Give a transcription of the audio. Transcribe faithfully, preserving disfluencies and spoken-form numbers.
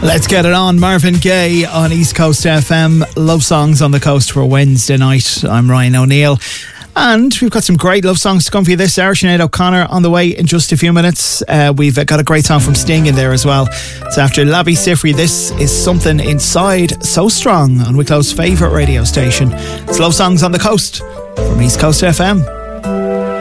Let's get it on. Marvin Gaye on East Coast F M. Love songs on the coast for Wednesday night. I'm Ryan O'Neill. And we've got some great love songs to come for you this hour. Sinead O'Connor on the way in just a few minutes. Uh, we've got a great song from Sting in there as well. It's after Labi Siffre. This is Something Inside So Strong on Wicklow's favourite radio station. It's Love Songs on the Coast from East Coast F M.